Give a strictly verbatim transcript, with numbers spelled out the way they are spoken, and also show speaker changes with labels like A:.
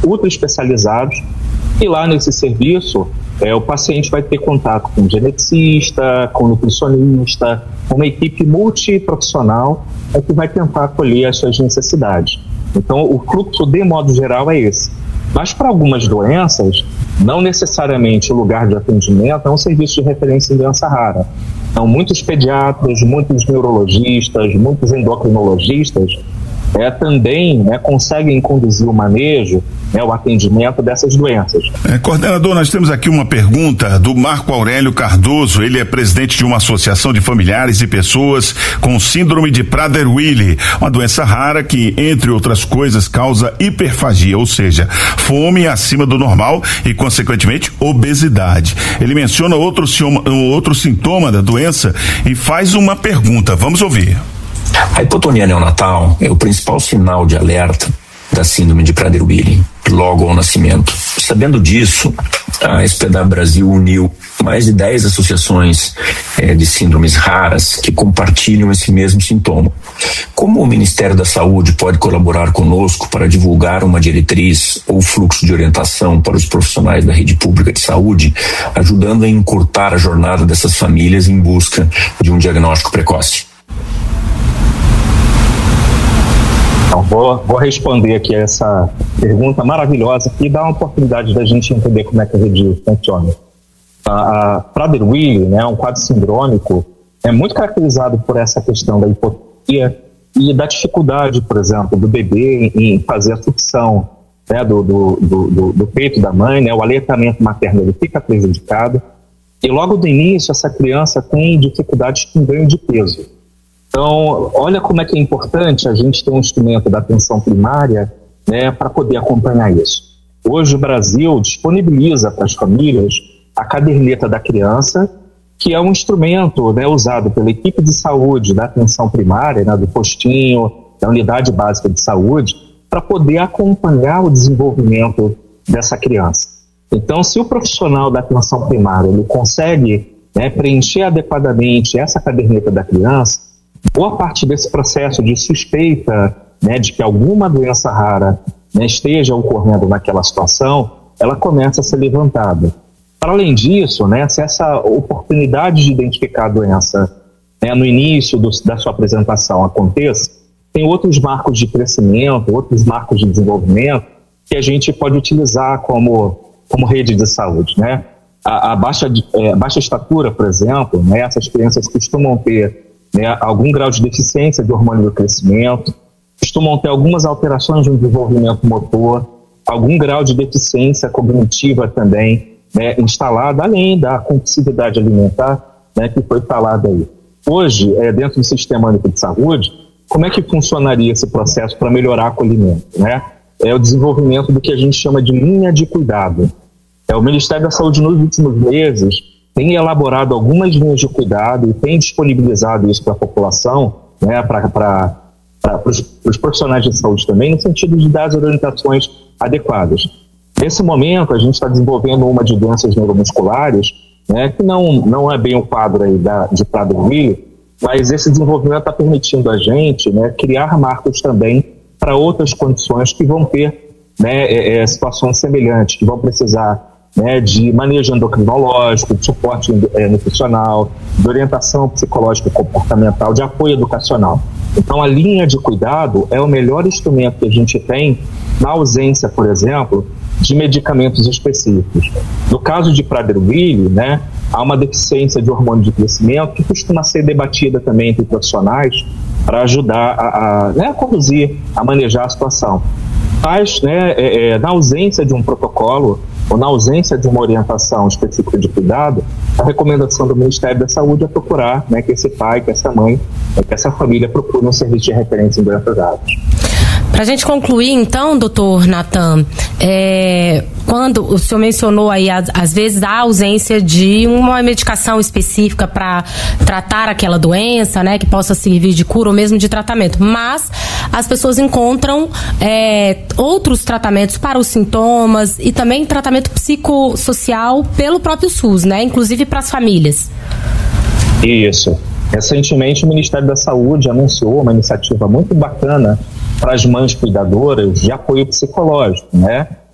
A: ultra especializados, e lá nesse serviço é, o paciente vai ter contato com um geneticista, com um nutricionista, com uma equipe multiprofissional é, que vai tentar acolher as suas necessidades. Então o fluxo de modo geral é esse. Mas para algumas doenças, não necessariamente o lugar de atendimento é um serviço de referência em doença rara. Então muitos pediatras, muitos neurologistas, muitos endocrinologistas é, também né, conseguem conduzir o manejo, né, o atendimento dessas doenças.
B: É, coordenador, nós temos aqui uma pergunta do Marco Aurélio Cardoso. Ele é presidente de uma associação de familiares e pessoas com síndrome de Prader-Willi, uma doença rara que, entre outras coisas, causa hiperfagia, ou seja, fome acima do normal e, consequentemente, obesidade. Ele menciona outro, outro sintoma da doença e faz uma pergunta. Vamos ouvir.
C: A hipotonia neonatal é o principal sinal de alerta da síndrome de Prader-Willi, logo ao nascimento. Sabendo disso, a S P W Brasil uniu mais de dez associações eh, de síndromes raras que compartilham esse mesmo sintoma. Como o Ministério da Saúde pode colaborar conosco para divulgar uma diretriz ou fluxo de orientação para os profissionais da rede pública de saúde, ajudando a encurtar a jornada dessas famílias em busca de um diagnóstico precoce?
A: Então, vou, vou responder aqui a essa pergunta maravilhosa e dar uma oportunidade da gente entender como é que a rede funciona. A, a Prader-Willi, né, um quadro sindrômico, é muito caracterizado por essa questão da hipotonia e da dificuldade, por exemplo, do bebê em fazer a sucção, né, do, do, do, do peito da mãe, né, o aleitamento materno ele fica prejudicado e logo do início essa criança tem dificuldades com ganho de peso. Então, olha como é que é importante a gente ter um instrumento da atenção primária, né, para poder acompanhar isso. Hoje o Brasil disponibiliza para as famílias a caderneta da criança, que é um instrumento, né, usado pela equipe de saúde da atenção primária, né, do postinho, da unidade básica de saúde, para poder acompanhar o desenvolvimento dessa criança. Então, se o profissional da atenção primária ele consegue, né, preencher adequadamente essa caderneta da criança, boa parte desse processo de suspeita, né, de que alguma doença rara, né, esteja ocorrendo naquela situação, ela começa a ser levantada. Para além disso, né, se essa oportunidade de identificar a doença, né, no início do, da sua apresentação aconteça, tem outros marcos de crescimento, outros marcos de desenvolvimento que a gente pode utilizar como, como rede de saúde, né? A, a baixa, é, baixa estatura, por exemplo, né, essas crianças costumam ter, né, algum grau de deficiência de hormônio do crescimento, costumam ter algumas alterações no desenvolvimento motor, algum grau de deficiência cognitiva também, né, instalada, além da compulsividade alimentar, né, que foi falada aí. Hoje, é, dentro do Sistema Único de Saúde, como é que funcionaria esse processo para melhorar o acolhimento, né? É o desenvolvimento do que a gente chama de linha de cuidado. É, o Ministério da Saúde, nos últimos meses, tem elaborado algumas linhas de cuidado e tem disponibilizado isso para a população, né, para os profissionais de saúde também, no sentido de dar as orientações adequadas. Nesse momento, a gente está desenvolvendo uma de doenças neuromusculares, né, que não, não é bem o quadro aí da, de Prader-Willi, mas esse desenvolvimento está permitindo a gente, né, criar marcos também para outras condições que vão ter, né, é, é, situações semelhantes, que vão precisar, né, de manejo endocrinológico, de suporte é, nutricional, de orientação psicológica e comportamental, de apoio educacional. Então, a linha de cuidado é o melhor instrumento que a gente tem na ausência, por exemplo, de medicamentos específicos. No caso de Prader-Willi, né, há uma deficiência de hormônio de crescimento que costuma ser debatida também entre profissionais para ajudar a, a, né, a conduzir, a manejar a situação. Mas, né, é, é, na ausência de um protocolo ou na ausência de uma orientação específica de cuidado, a recomendação do Ministério da Saúde é procurar, né, que esse pai, que essa mãe, que essa família procure um serviço de referência em doenças raras.
D: Para a gente concluir, então, doutor Natan, é, quando o senhor mencionou aí, às, às vezes, a ausência de uma medicação específica para tratar aquela doença, né, que possa servir de cura ou mesmo de tratamento, mas as pessoas encontram é, outros tratamentos para os sintomas e também tratamento psicossocial pelo próprio SUS, né, inclusive para as famílias.
A: Isso. Recentemente, o Ministério da Saúde anunciou uma iniciativa muito bacana para as mães cuidadoras de apoio psicológico, né?